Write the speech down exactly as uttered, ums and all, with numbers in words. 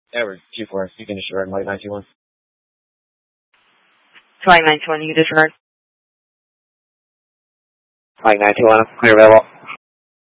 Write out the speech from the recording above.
Edward, two four, you can disregard Mike nine two one. Mike nine two one, you can disregard. Mike nine two one, clear available.